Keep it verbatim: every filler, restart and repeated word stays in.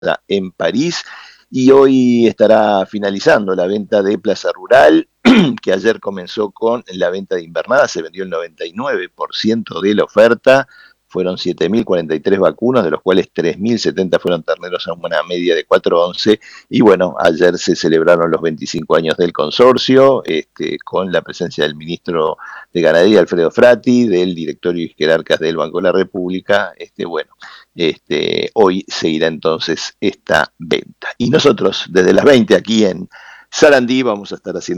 en París, y hoy estará finalizando la venta de Plaza Rural, que ayer comenzó con la venta de invernada, se vendió el noventa y nueve por ciento de la oferta, fueron siete mil cuarenta y tres vacunos, de los cuales tres mil setenta fueron terneros a una media de cuatro once, y bueno, ayer se celebraron los veinticinco años del consorcio, este, con la presencia del ministro de Ganadería, Alfredo Frati, del directorio y jerarcas del Banco de la República, este, bueno, este, hoy seguirá entonces esta venta. Y nosotros, desde las veinte aquí en Sarandí, vamos a estar haciendo